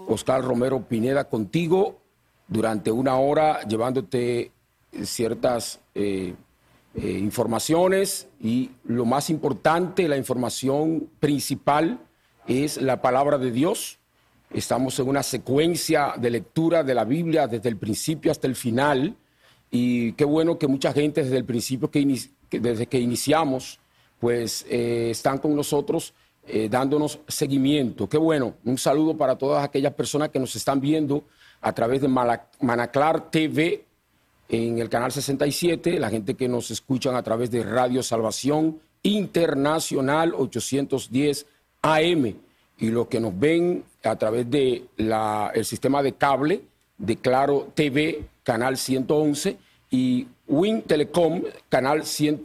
Oscar Romero Pineda contigo durante una hora, llevándote ciertas informaciones, y lo más importante, la información principal es la palabra de Dios. Estamos en una secuencia de lectura de la Biblia desde el principio hasta el final, y qué bueno que mucha gente desde el principio, desde que iniciamos, pues están con nosotros dándonos seguimiento. Qué bueno. Un saludo para todas aquellas personas que nos están viendo a través de Manaclar TV en el canal 67, la gente que nos escuchan a través de Radio Salvación Internacional 810 AM, y los que nos ven a través de el sistema de cable de Claro TV, canal 111, y Win Telecom, canal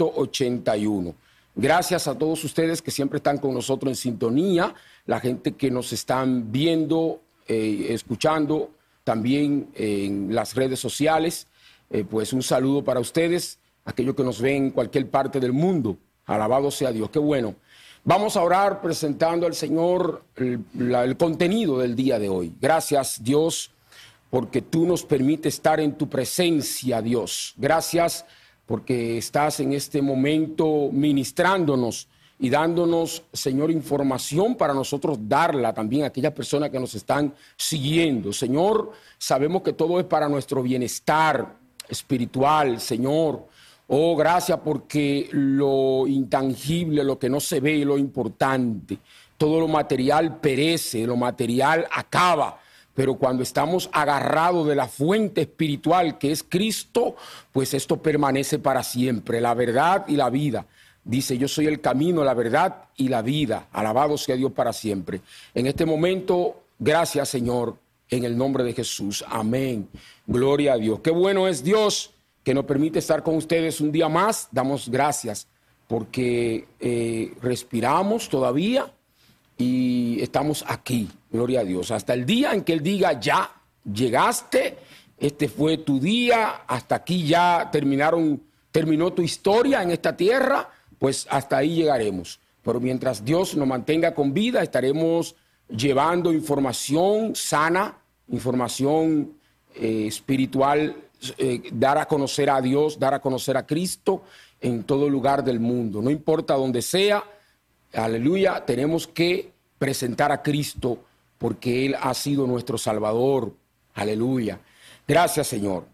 181. Gracias a todos ustedes que siempre están con nosotros en sintonía, la gente que nos están viendo, escuchando también en las redes sociales. Pues un saludo para ustedes, aquellos que nos ven en cualquier parte del mundo. Alabado sea Dios, qué bueno. Vamos a orar presentando al Señor el contenido del día de hoy. Gracias, Dios, porque tú nos permites estar en tu presencia, Dios. Gracias porque estás en este momento ministrándonos y dándonos, Señor, información para nosotros darla también a aquellas personas que nos están siguiendo. Señor, sabemos que todo es para nuestro bienestar espiritual, Señor. Oh, gracias porque lo intangible, lo que no se ve, es lo importante. Todo lo material perece, lo material acaba. Pero cuando estamos agarrados de la fuente espiritual que es Cristo, pues esto permanece para siempre, la verdad y la vida. Dice, yo soy el camino, la verdad y la vida. Alabado sea Dios para siempre. En este momento, gracias, Señor, en el nombre de Jesús. Amén. Gloria a Dios. Qué bueno es Dios que nos permite estar con ustedes un día más. Damos gracias porque respiramos todavía y estamos aquí. Gloria a Dios. Hasta el día en que Él diga, ya llegaste, este fue tu día, hasta aquí ya terminó tu historia en esta tierra, pues hasta ahí llegaremos. Pero mientras Dios nos mantenga con vida, estaremos llevando información sana, información espiritual, dar a conocer a Dios, dar a conocer a Cristo en todo lugar del mundo. No importa donde sea, aleluya, tenemos que presentar a Cristo porque Él ha sido nuestro Salvador. Aleluya. Gracias, Señor.